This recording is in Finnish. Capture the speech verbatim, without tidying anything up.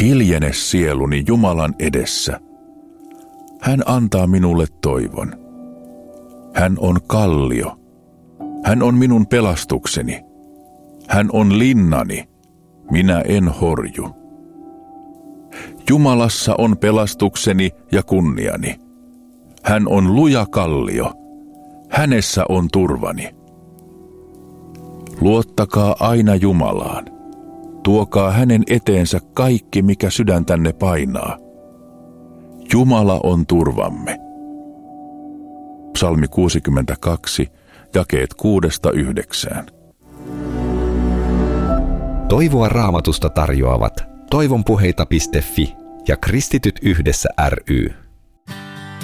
Hiljene sieluni Jumalan edessä. Hän antaa minulle toivon. Hän on kallio. Hän on minun pelastukseni. Hän on linnani. Minä en horju. Jumalassa on pelastukseni ja kunniani. Hän on luja kallio. Hänessä on turvani. Luottakaa aina Jumalaan. Tuokaa hänen eteensä kaikki, mikä sydäntänne painaa. Jumala on turvamme. Psalmi kuusikymmentäkaksi, jakeet kuudesta yhdeksään. Toivoa Raamatusta tarjoavat toivonpuheita piste fi ja Kristityt yhdessä ry.